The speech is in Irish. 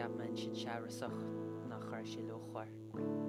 ceapman sin searasach nach chuir sé le chuir.